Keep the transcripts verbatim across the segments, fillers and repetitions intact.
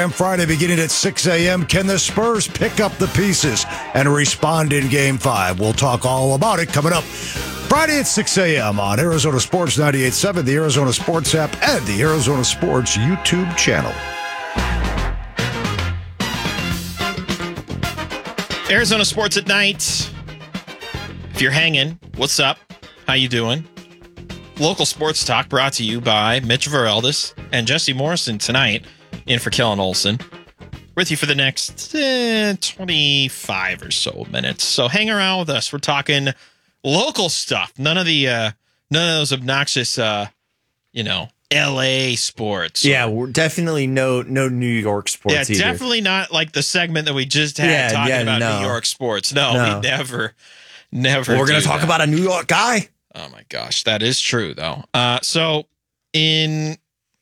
And Friday beginning at six a.m. Can the Spurs pick up the pieces and respond in Game five? We'll talk all about it coming up Friday at six a.m. on Arizona Sports ninety-eight point seven, the Arizona Sports app, and the Arizona Sports YouTube channel. Arizona Sports at Night. If you're hanging, what's up? How you doing? Local sports talk brought to you by Mitch Vareldis and Jesse Morrison tonight, in for Kellen Olson. With you for the next eh, twenty-five or so minutes. So hang around with us. We're talking local stuff. None of the uh, none of those obnoxious, uh, you know, L A sports. Yeah, we're definitely no no New York sports. Yeah, either. definitely not like the segment that we just had Yeah, talking yeah, about no. New York sports. No, No. we never, never. We're going do to talk that. about a New York guy. Oh my gosh, that is true though. Uh, so in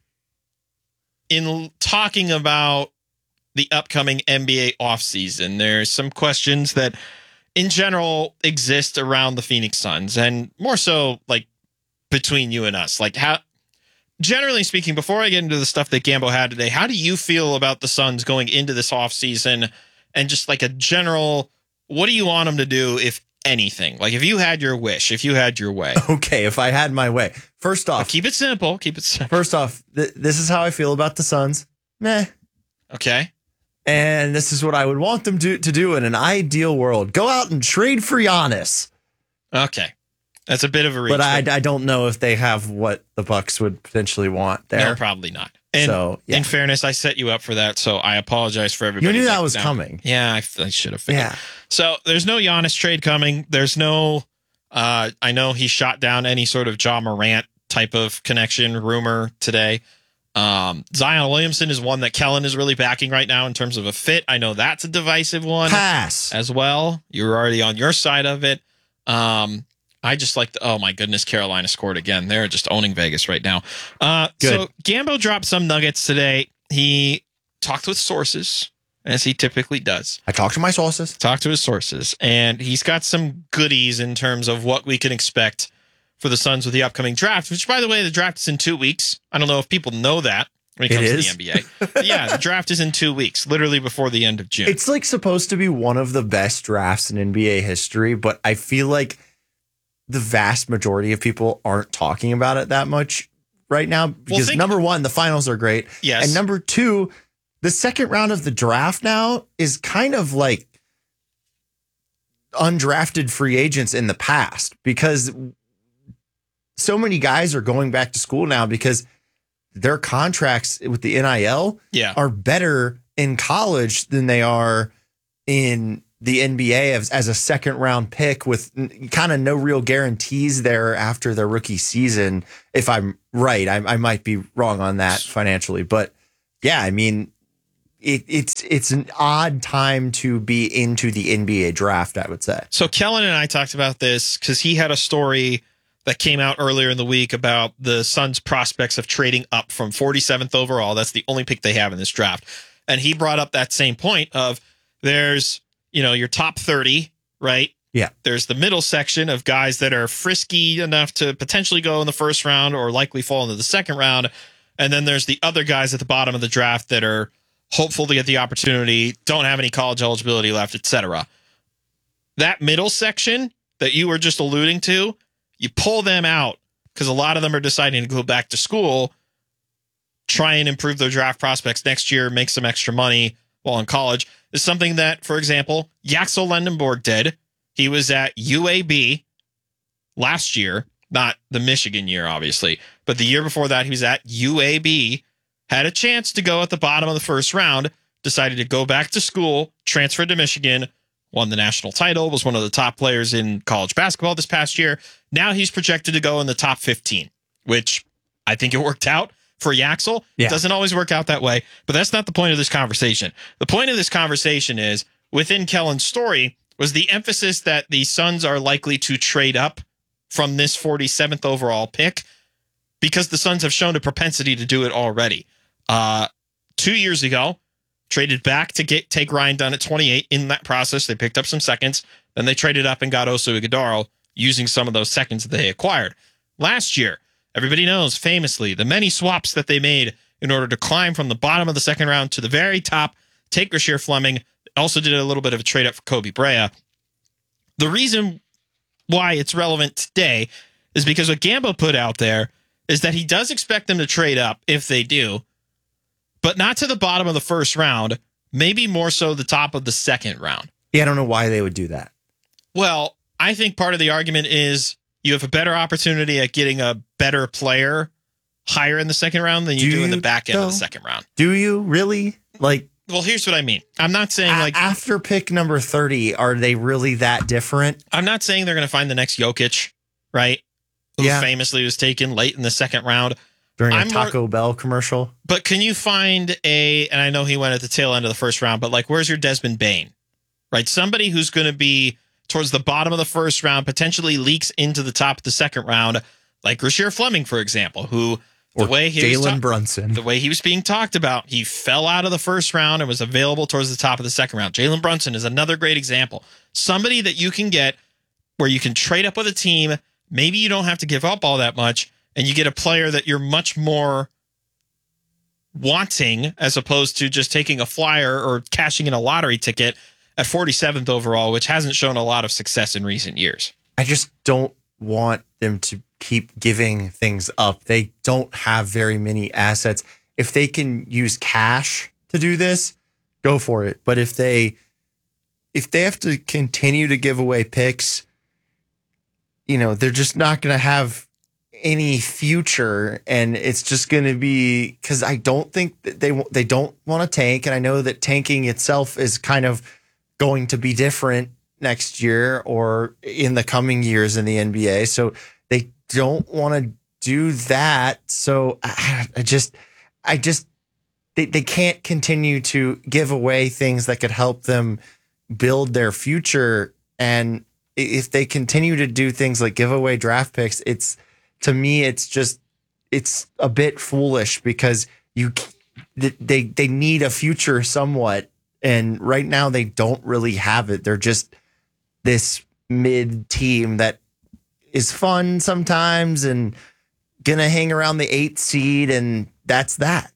in talking about the upcoming N B A offseason, there's some questions that in general exist around the Phoenix Suns, and more so like between you and us. Like, how, generally speaking, before I get into the stuff that Gambo had today, how do you feel about the Suns going into this offseason, and just like a general, what do you want them to do, if anything? Like, if you had your wish, if you had your way. Okay, if I had my way. First off, Keep it simple. Keep it simple. first off, th- this is how I feel about the Suns. Meh. Okay. And this is what I would want them to, to do in an ideal world. Go out and trade for Giannis. Okay. That's a bit of a reach. But I, I don't know if they have what the Bucks would potentially want there. No, probably not. And So, yeah. in fairness, I set you up for that, so I apologize for everybody. You knew that like, was no. coming. Yeah, I, I should have figured. Yeah. So there's no Giannis trade coming. There's no, uh, I know he shot down any sort of Ja Morant type of connection rumor today. Um, Zion Williamson is one that Kellen is really backing right now in terms of a fit. I know that's a divisive one Pass. as well. You're already on your side of it. Um, I just like the, oh my goodness, Carolina scored again. They're just owning Vegas right now. Uh, Good. so Gambo dropped some nuggets today. He talked with sources, as he typically does. I talked to my sources. Talked to his sources, and he's got some goodies in terms of what we can expect for the Suns with the upcoming draft, which, by the way, the draft is in two weeks. I don't know if people know that when it It comes is? to the N B A. But yeah, the draft is in two weeks, literally before the end of June. It's like supposed to be one of the best drafts in N B A history, but I feel like the vast majority of people aren't talking about it that much right now because think- number one, the finals are great. Yes. And number two, the second round of the draft now is kind of like undrafted free agents in the past because so many guys are going back to school now because their contracts with the N I L yeah. are better in college than they are in the N B A as, as a second round pick with kind of no real guarantees there after their rookie season. If I'm right, I, I might be wrong on that financially, but yeah, I mean, it, it's it's an odd time to be into the N B A draft, I would say. So Kellen and I talked about this because he had a story that came out earlier in the week about the Suns' prospects of trading up from forty-seventh overall. That's the only pick they have in this draft. And he brought up that same point of there's, you know, your top thirty, right? Yeah. There's the middle section of guys that are frisky enough to potentially go in the first round or likely fall into the second round. And then there's the other guys at the bottom of the draft that are hopeful to get the opportunity, don't have any college eligibility left, et cetera. That middle section that you were just alluding to, you pull them out because a lot of them are deciding to go back to school, try and improve their draft prospects next year, make some extra money while in college. Is something that, for example, Yaxel Lendenborg did. He was at U A B last year, not the Michigan year, obviously, but the year before that, he was at U A B, had a chance to go at the bottom of the first round, decided to go back to school, transferred to Michigan, won the national title, was one of the top players in college basketball this past year. Now he's projected to go in the top fifteen, which I think it worked out for Yaxel. Yeah. It doesn't always work out that way, but that's not the point of this conversation. The point of this conversation is, within Kellen's story, was the emphasis that the Suns are likely to trade up from this forty-seventh overall pick because the Suns have shown a propensity to do it already. Uh, two years ago, traded back to get take Ryan Dunn at twenty-eight. In that process, they picked up some seconds. Then they traded up and got Oso Ighodaro using some of those seconds that they acquired. Last year, everybody knows famously the many swaps that they made in order to climb from the bottom of the second round to the very top, take Rasheer Fleming. Also did a little bit of a trade up for Kobe Brea. The reason why it's relevant today is because what Gambo put out there is that he does expect them to trade up if they do, but not to the bottom of the first round, maybe more so the top of the second round. Yeah, I don't know why they would do that. Well, I think part of the argument is you have a better opportunity at getting a better player higher in the second round than you do, do in the back end though? of the second round. Do you really? Like, well, here's what I mean. I'm not saying a- like after pick number thirty, are they really that different? I'm not saying they're going to find the next Jokic, right? Who yeah. famously was taken late in the second round. During a I'm Taco more, Bell commercial. But can you find a, and I know he went at the tail end of the first round, but like, where's your Desmond Bane, right? Somebody who's going to be towards the bottom of the first round, potentially leaks into the top of the second round, like Rasheer Fleming, for example, who the or way he Jalen was ta- Brunson, the way he was being talked about, he fell out of the first round and was available towards the top of the second round. Jalen Brunson is another great example. Somebody that you can get where you can trade up with a team. Maybe you don't have to give up all that much, and you get a player that you're much more wanting as opposed to just taking a flyer or cashing in a lottery ticket at forty-seventh overall, which hasn't shown a lot of success in recent years. I just don't want them to keep giving things up. They don't have very many assets. If they can use cash to do this, go for it. But if they if they have to continue to give away picks, you know, they're just not going to have any future, and it's just going to be because I don't think that they they don't want to tank, and I know that tanking itself is kind of going to be different next year or in the coming years in the N B A. So they don't want to do that. So I, I just, I just, they, they can't continue to give away things that could help them build their future. And if they continue to do things like give away draft picks, it's, to me, it's just, it's a bit foolish because you, they, they need a future somewhat. And right now they don't really have it. They're just this mid team that is fun sometimes and gonna hang around the eighth seed, and that's that.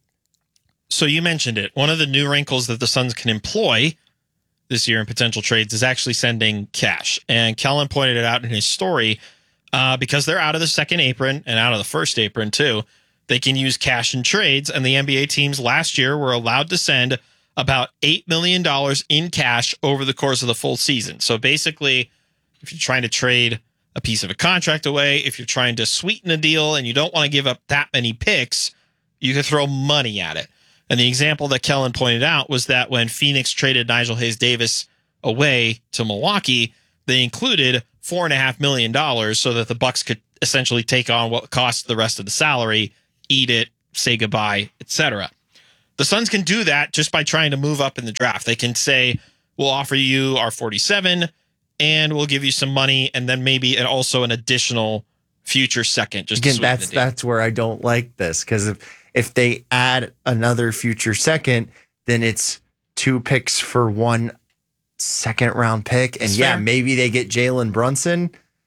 So you mentioned it. One of the new wrinkles that the Suns can employ this year in potential trades is actually sending cash. And Kellen pointed it out in his story, uh, because they're out of the second apron and out of the first apron too. They can use cash in trades, and the N B A teams last year were allowed to send about eight million dollars in cash over the course of the full season. So basically, if you're trying to trade a piece of a contract away, if you're trying to sweeten a deal and you don't want to give up that many picks, you can throw money at it. And the example that Kellen pointed out was that when Phoenix traded Nigel Hayes-Davis away to Milwaukee, they included four and a half million dollars so that the Bucks could essentially take on what cost the rest of the salary, eat it, say goodbye, et cetera. The Suns can do that just by trying to move up in the draft. They can say, we'll offer you our forty-seven and we'll give you some money and then maybe and also an additional future second. Just Again, to that's that's where I don't like this, because if, if they add another future second, then it's two picks for one second round pick. And That's yeah, fair. maybe they get Jalen Brunson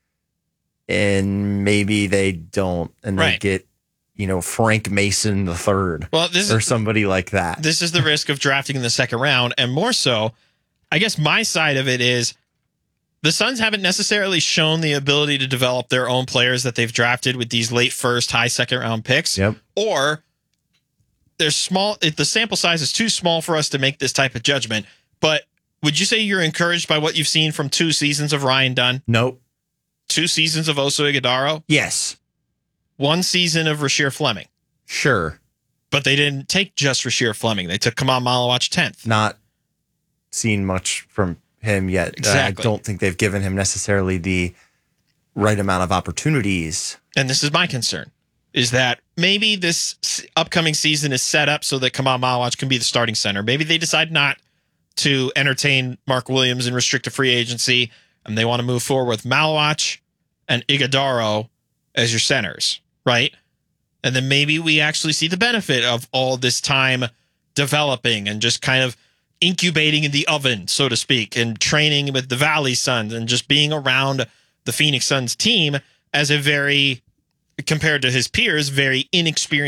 and maybe they don't. And they Right. get, you know, Frank Mason the third Well, this or is somebody like that. this is the risk of drafting in the second round. And more so, I guess my side of it is the Suns haven't necessarily shown the ability to develop their own players that they've drafted with these late first, high second round picks. Yep. Or they're small. If the sample size is too small for us to make this type of judgment. But would you say you're encouraged by what you've seen from two seasons of Ryan Dunn, Nope. two seasons of Oso Ighodaro, Yes. one season of Rasheer Fleming? Sure. But they didn't take just Rasheer Fleming. They took Kamal Malawach tenth. Not seen much from him yet. Exactly. I don't think they've given him necessarily the right amount of opportunities. And this is my concern, is that maybe this s- upcoming season is set up so that Kamal Malawach can be the starting center. Maybe they decide not to entertain Mark Williams in restricted free agency, and they want to move forward with Malawach and Ighodaro as your centers, right? And then maybe we actually see the benefit of all this time developing and just kind of incubating in the oven, so to speak, and training with the Valley Suns and just being around the Phoenix Suns team as a very, compared to his peers, very inexperienced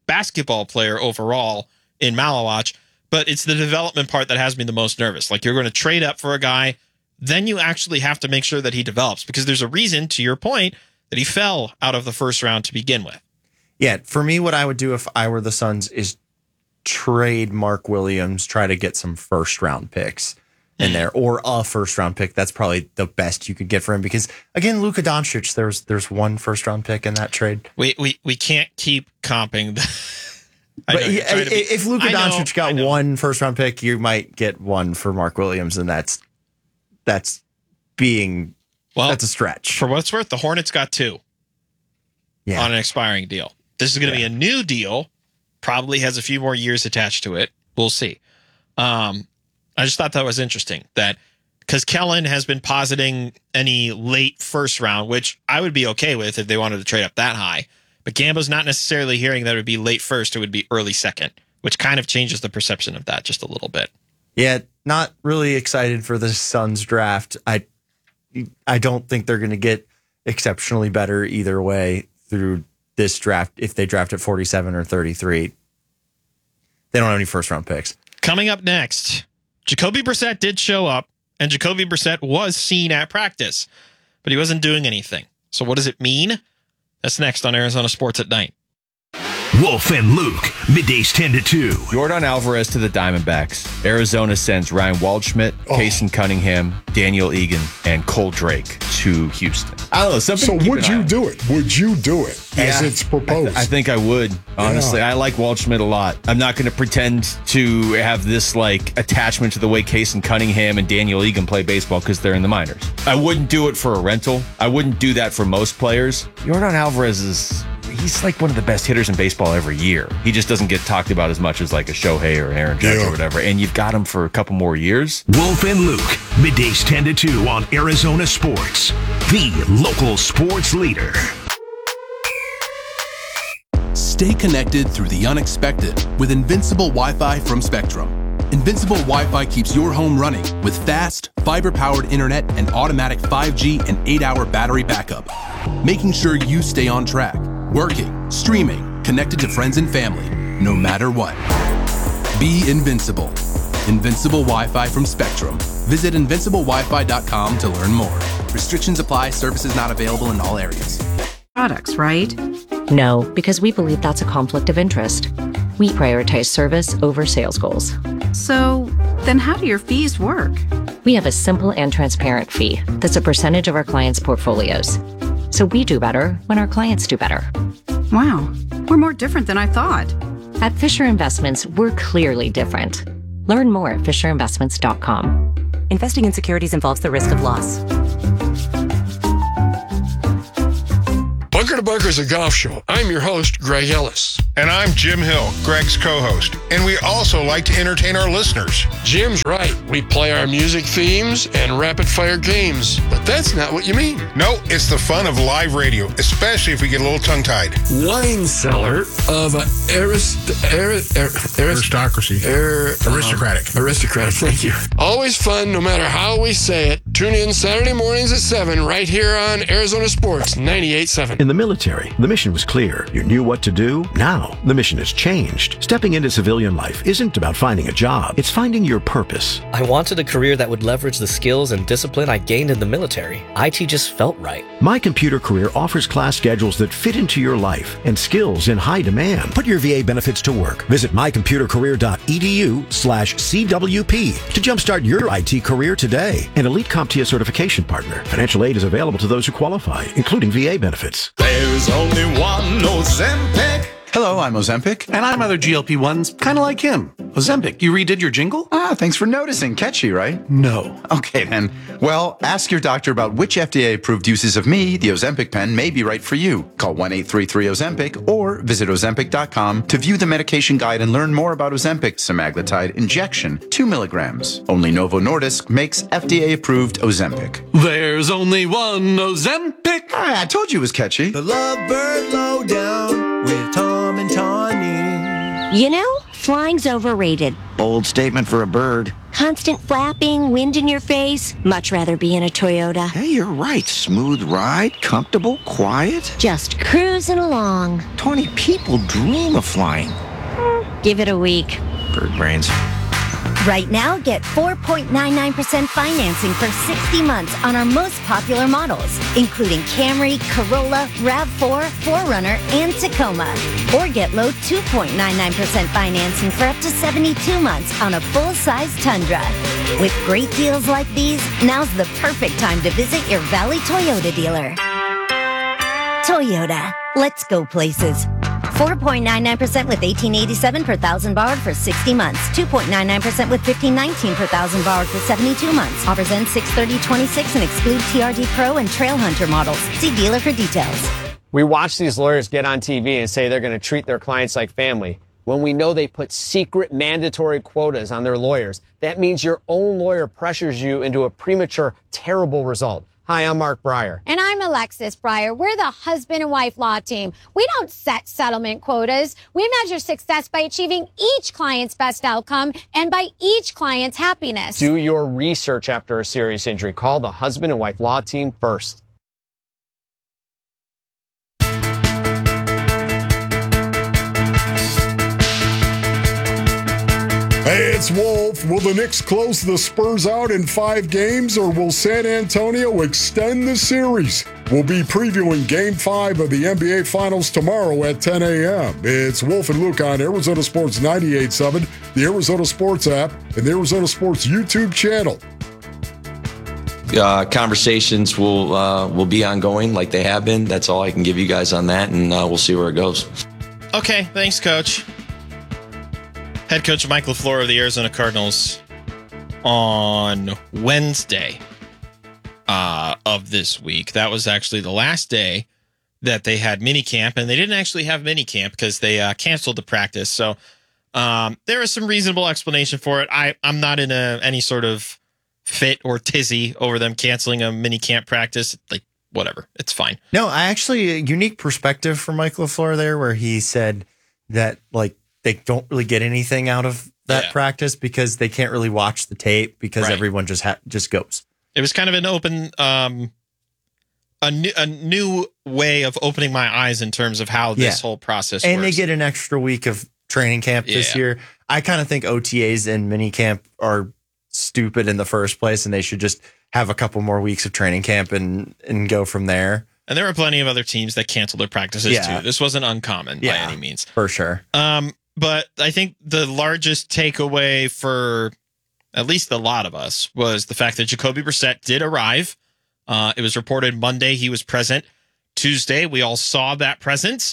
basketball player overall in Malawach, but it's the development part that has me the most nervous. Like, you're going to trade up for a guy, then you actually have to make sure that he develops, because there's a reason, to your point, that he fell out of the first round to begin with. Yeah, for me, what I would do if I were the Suns is trade Mark Williams, try to get some first round picks in there, or a first round pick. That's probably the best you could get for him, because again, Luka Doncic, there's there's one first round pick in that trade. We we we can't keep comping. The, but know, yeah, be, if Luka Doncic got one first round pick, you might get one for Mark Williams, and that's that's being well, that's a stretch. For what it's worth, the Hornets got two yeah. on an expiring deal. This is going to yeah. be a new deal. Probably has a few more years attached to it. We'll see. Um, I just thought that was interesting, that because Kellen has been positing any late first round, which I would be okay with if they wanted to trade up that high. But Gambo's not necessarily hearing that it would be late first, it would be early second, which kind of changes the perception of that just a little bit. Yeah, not really excited for the Suns draft. I I don't think they're going to get exceptionally better either way through this draft if they draft at forty-seven or thirty-three. They don't have any first round picks. Coming up next, Jacoby Brissett did show up, and Jacoby Brissett was seen at practice, but he wasn't doing anything. So what does it mean? That's next on Arizona Sports at Night. Wolf and Luke, middays ten to two. Yordan Alvarez to the Diamondbacks. Arizona sends Ryan Waldschmidt, oh. Kason Cunningham, Daniel Egan, and Cole Drake to Houston. I don't know. So would you do it? Would you do it yeah, as it's proposed? I, th- I think I would, honestly. Yeah. I like Waldschmidt a lot. I'm not going to pretend to have this like attachment to the way Kason Cunningham and Daniel Egan play baseball because they're in the minors. I wouldn't do it for a rental. I wouldn't do that for most players. Yordan Alvarez is... he's like one of the best hitters in baseball every year. He just doesn't get talked about as much as like a Shohei or an Aaron Judge yeah. or whatever. And you've got him for a couple more years. Wolf and Luke, middays ten to two on Arizona Sports, the local sports leader. Stay connected through the unexpected with Invincible Wi-Fi from Spectrum. Invincible Wi-Fi keeps your home running with fast, fiber-powered internet and automatic five G and eight hour battery backup, making sure you stay on track. Working, streaming, connected to friends and family, no matter what. Be invincible. Invincible Wi-Fi from Spectrum. Visit invincible wi fi dot com to learn more. Restrictions apply. Services not available in all areas. Products, right? No, because we believe that's a conflict of interest. We prioritize service over sales goals. So, then how do your fees work? We have a simple and transparent fee that's a percentage of our clients' portfolios. So we do better when our clients do better. Wow, we're more different than I thought. At Fisher Investments, we're clearly different. Learn more at fisher investments dot com. Investing in securities involves the risk of loss. Bunker to Bunker is a golf show. I'm your host, Greg Ellis. And I'm Jim Hill, Greg's co-host. And we also like to entertain our listeners. Jim's right. We play our music themes and rapid-fire games. But that's not what you mean. No, it's the fun of live radio, especially if we get a little tongue-tied. Wine cellar of arist- arist- arist- aristocracy. Er, aristocratic. Um, aristocratic, thank you. Always fun, no matter how we say it. Tune in Saturday mornings at seven right here on Arizona Sports ninety-eight point seven. In the military, the mission was clear. You knew what to do. Now, the mission has changed. Stepping into civilian life isn't about finding a job. It's finding your purpose. I wanted a career that would leverage the skills and discipline I gained in the military. I T just felt right. My Computer Career offers class schedules that fit into your life and skills in high demand. Put your V A benefits to work. Visit my computer career dot e d u slash C W P to jumpstart your I T career today. An Elite CompTIA certification partner. Financial aid is available to those who qualify, including V A benefits. There's only one Ozempic. Hello, I'm Ozempic. And I'm other G L P ones, kind of like him. Ozempic, you redid your jingle? Ah, thanks for noticing. Catchy, right? No. Okay, then. Well, ask your doctor about which F D A-approved uses of me, the Ozempic pen, may be right for you. Call one eight three three Ozempic or visit ozempic dot com to view the medication guide and learn more about Ozempic semaglutide injection, two milligrams. Only Novo Nordisk makes F D A-approved Ozempic. There's only one Ozempic. Ah, I told you it was catchy. The Lovebird Lowdown with Tom and Tawny. You know, Flying's overrated. Bold statement for a bird. Constant flapping, wind in your face. Much rather be in a Toyota. Hey, you're right. Smooth ride, comfortable, quiet. Just cruising along. twenty people dream of flying. Give it a week. Bird brains. Right now, get four point nine nine percent financing for sixty months on our most popular models, including Camry, Corolla, RAV four, four runner, and Tacoma. Or get low two point nine nine percent financing for up to seventy-two months on a full-size Tundra. With great deals like these, now's the perfect time to visit your Valley Toyota dealer. Toyota. Let's go places. four point nine nine percent with eighteen eighty-seven per thousand borrowed for sixty months. two point nine nine percent with fifteen nineteen per thousand borrowed for seventy-two months. Offers end six thirty twenty-six and exclude T R D Pro and Trail Hunter models. See dealer for details. We watch these lawyers get on T V and say they're going to treat their clients like family when we know they put secret mandatory quotas on their lawyers. That means your own lawyer pressures you into a premature, terrible result. Hi, I'm Mark Breyer. And I'm Alexis Breyer. We're the husband and wife law team. We don't set settlement quotas. We measure success by achieving each client's best outcome and by each client's happiness. Do your research after a serious injury. Call the husband and wife law team first. Hey, it's Wolf. Will the Knicks close the Spurs out in five games, or will San Antonio extend the series? We'll be previewing Game five of the N B A Finals tomorrow at ten a.m. It's Wolf and Luke on Arizona Sports ninety-eight point seven, the Arizona Sports app, and the Arizona Sports YouTube channel. Uh, conversations will uh, will be ongoing like they have been. That's all I can give you guys on that, and uh, we'll see where it goes. Okay, thanks, Coach. Head coach Mike LaFleur of the Arizona Cardinals on Wednesday uh, of this week. That was actually the last day that they had minicamp, and they didn't actually have minicamp because they uh, canceled the practice. So um, there is some reasonable explanation for it. I, I'm not in a, any sort of fit or tizzy over them canceling a minicamp practice. Like, whatever. It's fine. No, I actually, a unique perspective from Mike LaFleur there, where he said that, like, they don't really get anything out of that yeah. practice because they can't really watch the tape because right. everyone just ha- just goes. It was kind of an open, um, a new, a new way of opening my eyes in terms of how this yeah. whole process and works. They get an extra week of training camp this yeah. year. I kind of think O T As and mini camp are stupid in the first place, and they should just have a couple more weeks of training camp and, and go from there. And there were plenty of other teams that canceled their practices yeah. too. This wasn't uncommon yeah, by any means. For sure. Um, But I think the largest takeaway for at least a lot of us was the fact that Jacoby Brissett did arrive. Uh, it was reported Monday he was present. Tuesday, we all saw that presence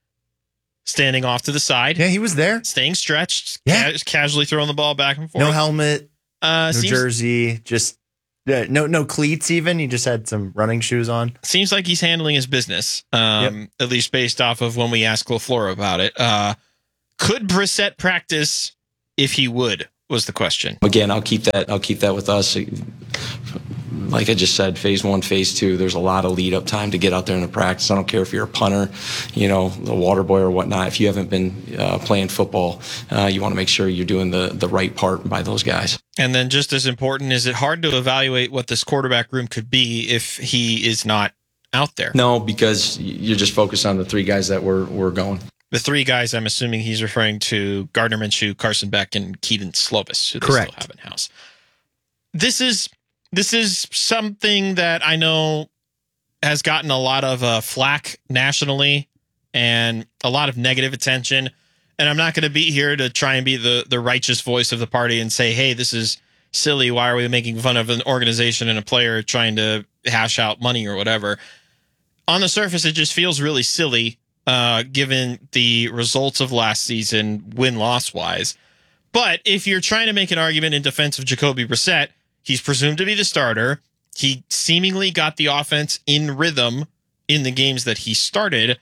standing off to the side. Yeah, he was there. Staying stretched, yeah. ca- casually throwing the ball back and forth. No helmet, uh, no seems, jersey, just uh, no no cleats even. He just had some running shoes on. Seems like he's handling his business, um, yep. at least based off of when we asked LaFleur about it. Uh Could Brissett practice if he would, was the question. Again, I'll keep that I'll keep that with us. Like I just said, phase one, phase two, there's a lot of lead up time to get out there in the practice. I don't care if you're a punter, you know, a water boy or whatnot. If you haven't been uh, playing football, uh, you want to make sure you're doing the, the right part by those guys. And then just as important, is it hard to evaluate what this quarterback room could be if he is not out there? No, because you're just focused on the three guys that were, were going. The three guys, I'm assuming he's referring to Gardner Minshew, Carson Beck, and Keaton Slovis, who they Correct. still have in house. This is this is something that I know has gotten a lot of uh, flack nationally and a lot of negative attention. And I'm not going to be here to try and be the the righteous voice of the party and say, hey, this is silly. Why are we making fun of an organization and a player trying to hash out money or whatever? On the surface, it just feels really silly. Uh, given the results of last season, win-loss wise. But if you're trying to make an argument in defense of Jacoby Brissett, he's presumed to be the starter. He seemingly got the offense in rhythm in the games that he started.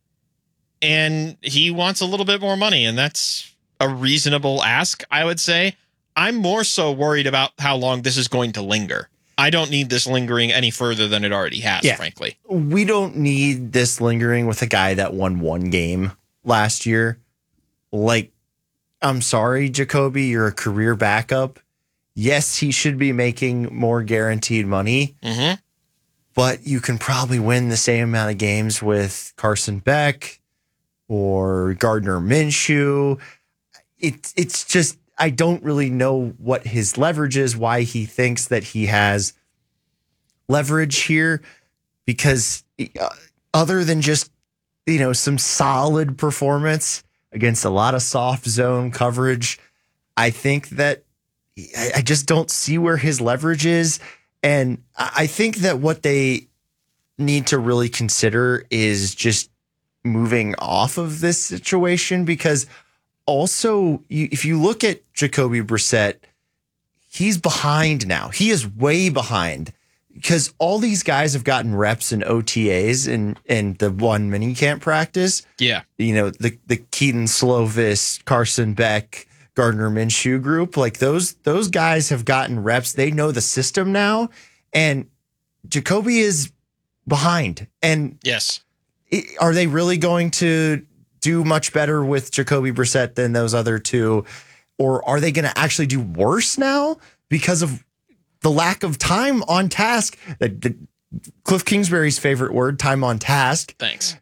And he wants a little bit more money, and that's a reasonable ask, I would say. I'm more so worried about how long this is going to linger. I don't need this lingering any further than it already has, yeah. frankly. We don't need this lingering with a guy that won one game last year. Like, I'm sorry, Jacoby, you're a career backup. Yes, he should be making more guaranteed money, mm-hmm. but you can probably win the same amount of games with Carson Beck or Gardner Minshew. It, it's just, I don't really know what his leverage is, why he thinks that he has leverage here, because uh, other than just, you know, some solid performance against a lot of soft zone coverage, I think that I just don't see where his leverage is. And I think that what they need to really consider is just moving off of this situation, because also you, if you look at Jacoby Brissett, he's behind now. He is way behind because all these guys have gotten reps in O T As and, and the one mini camp practice. Yeah. You know, the, the Keaton Slovis, Carson Beck, Gardner Minshew group, like those those guys have gotten reps. They know the system now, and Jacoby is behind. And yes, it, are they really going to do much better with Jacoby Brissett than those other two, or are they going to actually do worse now because of the lack of time on task? That the, Cliff Kingsbury's favorite word, time on task. Thanks.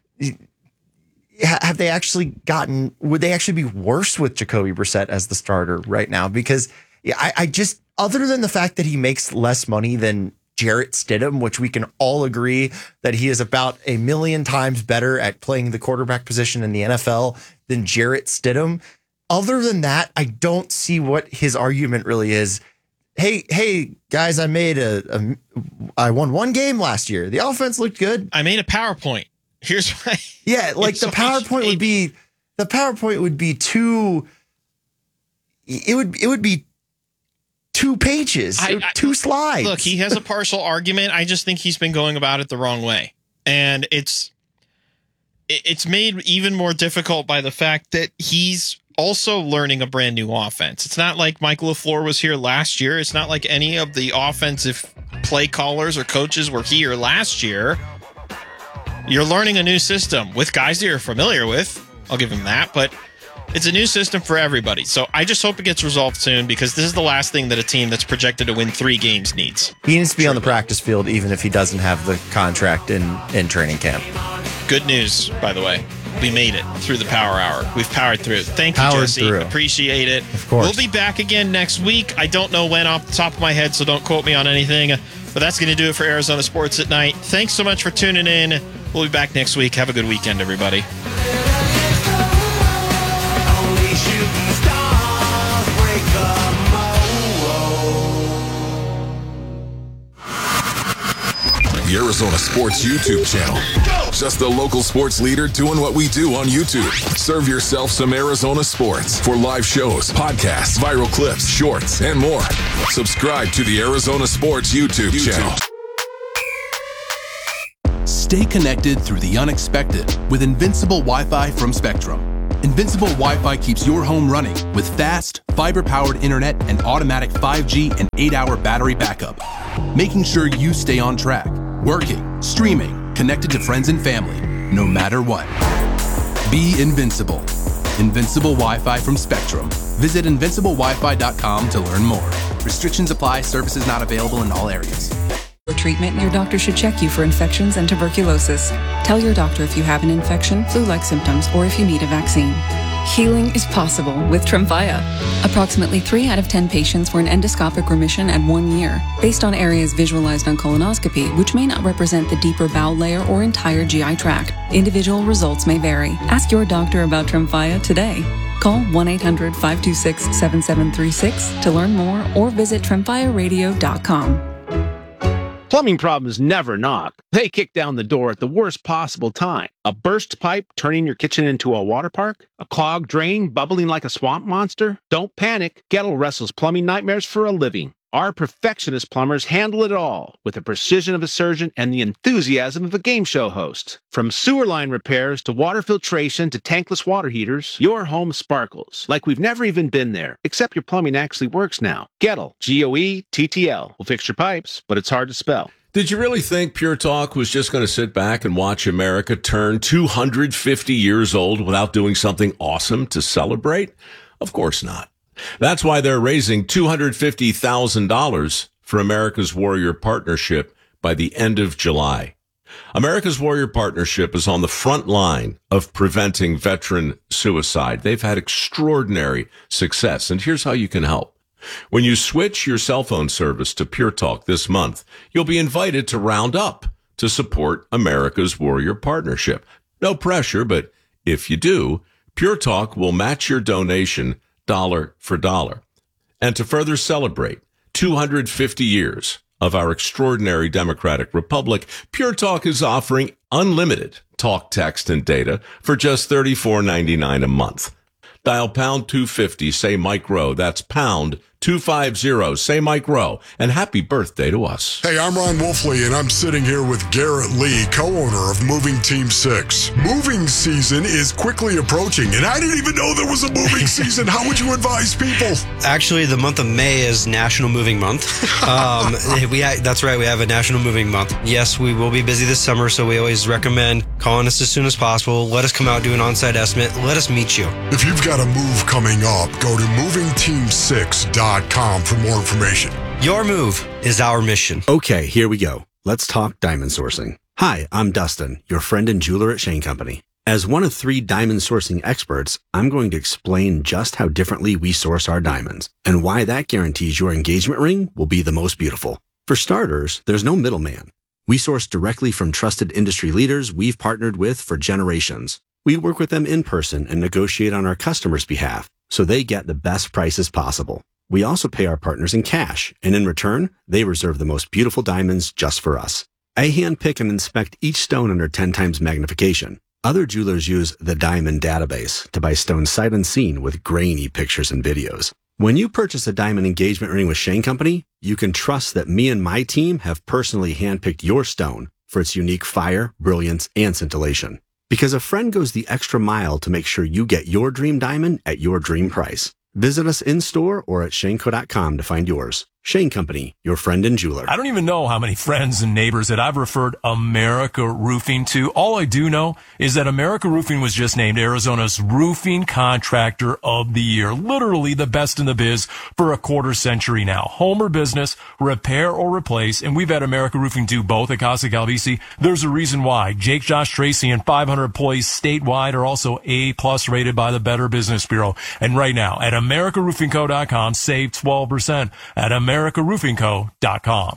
Have they actually gotten, would they actually be worse with Jacoby Brissett as the starter right now? Because I, I just, other than the fact that he makes less money than Jarrett Stidham, which we can all agree that he is about a million times better at playing the quarterback position in the N F L than Jarrett Stidham. Other than that, I don't see what his argument really is. Hey, hey, guys, I made a, a I won one game last year. The offense looked good. I made a PowerPoint. Here's why. Yeah, like the PowerPoint would be the PowerPoint would be two. It would it would be two pages, I, I, two slides. Look, he has a partial argument. I just think he's been going about it the wrong way, and it's it's made even more difficult by the fact that he's also learning a brand new offense. It's not like Mike LaFleur was here last year. It's not like any of the offensive play callers or coaches were here last year. You're learning a new system with guys that you're familiar with. I'll give him that, but it's a new system for everybody. So I just hope it gets resolved soon, because this is the last thing that a team that's projected to win three games needs. He needs to be on the practice field, even if he doesn't have the contract in, in training camp. Good news, by the way. We made it through the power hour. We've powered through. Thank you, Powered Jesse. through. Appreciate it. Of course. We'll be back again next week. I don't know when off the top of my head, so don't quote me on anything. But that's going to do it for Arizona Sports at Night. Thanks so much for tuning in. We'll be back next week. Have a good weekend, everybody. The Arizona Sports YouTube channel. Just the local sports leader doing what we do on YouTube. Serve yourself some Arizona sports for live shows, podcasts, viral clips, shorts, and more. Subscribe to the Arizona Sports YouTube, YouTube. channel. Stay connected through the unexpected with Invincible Wi-Fi from Spectrum. Invincible Wi-Fi keeps your home running with fast, fiber-powered internet and automatic five G and eight-hour battery backup, making sure you stay on track, working, streaming, connected to friends and family, no matter what. Be invincible. Invincible Wi-Fi from Spectrum. Visit invincible wi fi dot com to learn more. Restrictions apply. Services not available in all areas. For treatment, your doctor should check you for infections and tuberculosis. Tell your doctor if you have an infection, flu-like symptoms, or if you need a vaccine. Healing is possible with Tremfya. Approximately three out of ten patients were in endoscopic remission at one year, based on areas visualized on colonoscopy, which may not represent the deeper bowel layer or entire G I tract. Individual results may vary. Ask your doctor about Tremfya today. Call one eight hundred, five two six, seven seven three six to learn more, or visit tremfya radio dot com. Plumbing problems never knock. They kick down the door at the worst possible time. A burst pipe turning your kitchen into a water park? A clogged drain bubbling like a swamp monster? Don't panic. Gettle wrestles plumbing nightmares for a living. Our perfectionist plumbers handle it all with the precision of a surgeon and the enthusiasm of a game show host. From sewer line repairs to water filtration to tankless water heaters, your home sparkles like we've never even been there, except your plumbing actually works now. Gettle, G O E T T L, will fix your pipes, but it's hard to spell. Did you really think Pure Talk was just going to sit back and watch America turn two hundred fifty years old without doing something awesome to celebrate? Of course not. That's why they're raising two hundred fifty thousand dollars for America's Warrior Partnership by the end of July. America's Warrior Partnership is on the front line of preventing veteran suicide. They've had extraordinary success, and here's how you can help. When you switch your cell phone service to Pure Talk this month, you'll be invited to round up to support America's Warrior Partnership. No pressure, but if you do, Pure Talk will match your donation dollar for dollar. And to further celebrate two hundred fifty years of our extraordinary democratic republic, Pure Talk is offering unlimited talk, text, and data for just thirty-four ninety-nine a month. Dial pound two fifty, say Mike Rowe. That's pound two fifty, say Mike Rowe. And happy birthday to us. Hey, I'm Ron Wolfley, and I'm sitting here with Garrett Lee, co-owner of Moving Team six. Moving season is quickly approaching, and I didn't even know there was a moving season. How would you advise people? Actually, the month of May is National Moving Month. Um, we ha- That's right, we have a National Moving Month. Yes, we will be busy this summer, so we always recommend calling us as soon as possible. Let us come out, do an on-site estimate. Let us meet you. If you've got a move coming up, go to moving team six dot com for more information. Your move is our mission. Okay, here we go. Let's talk diamond sourcing. Hi, I'm Dustin, your friend and jeweler at Shane Company. As one of three diamond sourcing experts, I'm going to explain just how differently we source our diamonds and why that guarantees your engagement ring will be the most beautiful. For starters, there's no middleman. We source directly from trusted industry leaders we've partnered with for generations. We work with them in person and negotiate on our customers' behalf so they get the best prices possible. We also pay our partners in cash, and in return, they reserve the most beautiful diamonds just for us. I handpick and inspect each stone under ten times magnification. Other jewelers use the Diamond Database to buy stones sight unseen with grainy pictures and videos. When you purchase a diamond engagement ring with Shane Company, you can trust that me and my team have personally handpicked your stone for its unique fire, brilliance, and scintillation. Because a friend goes the extra mile to make sure you get your dream diamond at your dream price. Visit us in-store or at shaneco dot com to find yours. Shane Company, your friend and jeweler. I don't even know how many friends and neighbors that I've referred America Roofing to. All I do know is that America Roofing was just named Arizona's Roofing Contractor of the Year. Literally the best in the biz for a quarter century now. Home or business, repair or replace, and we've had America Roofing do both at Casa Calvisi. There's a reason why. Jake, Josh, Tracy, and five hundred employees statewide are also A-plus rated by the Better Business Bureau. And right now, at america roofing co dot com, save twelve percent at america roofing co dot com.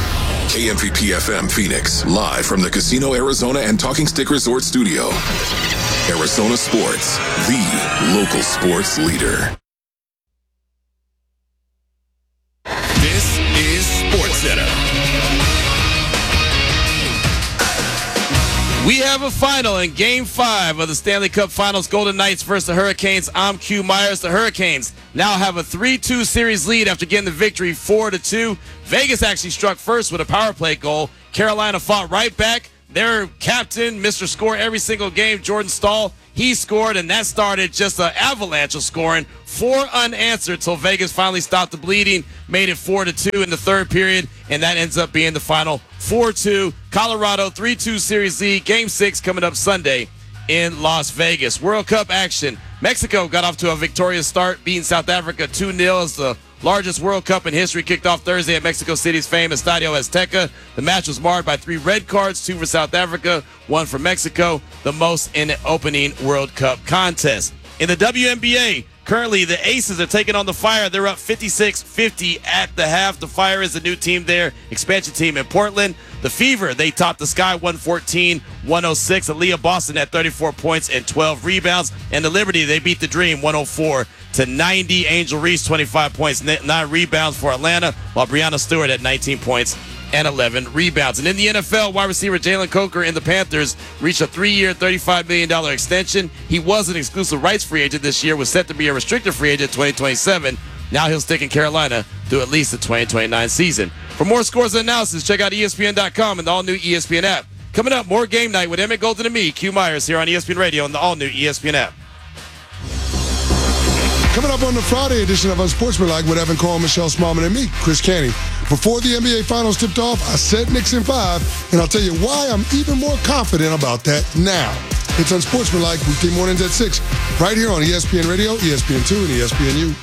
K M V P F M Phoenix, live from the Casino Arizona and Talking Stick Resort Studio. Arizona Sports, the local sports leader. This is Sports Center. We have a final in Game five of the Stanley Cup Finals, Golden Knights versus the Hurricanes. I'm Q Myers. The Hurricanes now have a three two series lead after getting the victory four to two. Vegas actually struck first with a power play goal. Carolina fought right back. Their captain, Mister Score every single game, Jordan Staal, he scored, and that started just an avalanche of scoring. Four unanswered till Vegas finally stopped the bleeding, made it four to two in the third period, and that ends up being the final four two. Colorado three two series lead. Game six coming up Sunday in Las Vegas. World Cup action. Mexico got off to a victorious start, beating South Africa two nil as the largest World Cup in history kicked off Thursday at Mexico City's famous Estadio Azteca. The match was marred by three red cards, two for South Africa, one for Mexico, the most in the opening World Cup contest. In the W N B A, currently the Aces are taking on the Fire. They're up fifty-six fifty at the half. The Fire is the new team there, expansion team in Portland. The Fever, they topped the Sky one fourteen one oh six. Aaliyah Boston had thirty-four points and twelve rebounds. And the Liberty, they beat the Dream one oh four to ninety. Angel Reese, twenty-five points, nine rebounds for Atlanta, while Breanna Stewart had nineteen points and eleven rebounds. And in the N F L, wide receiver Jalen Coker in the Panthers reached a three-year, thirty-five million dollars extension. He was an exclusive rights free agent this year, was set to be a restricted free agent twenty twenty-seven. Now he'll stick in Carolina through at least the twenty twenty-nine season. For more scores and analysis, check out E S P N dot com and the all-new E S P N app. Coming up, more Game Night with Emmett Golden and me, Q Myers, here on E S P N Radio and the all-new E S P N app. Coming up on the Friday edition of Unsportsmanlike with Evan Cole, Michelle Smallman, and me, Chris Canty. Before the N B A Finals tipped off, I said Knicks in five, and I'll tell you why I'm even more confident about that now. It's Unsportsmanlike, weekday mornings at six, right here on E S P N Radio, E S P N two, and E S P N U.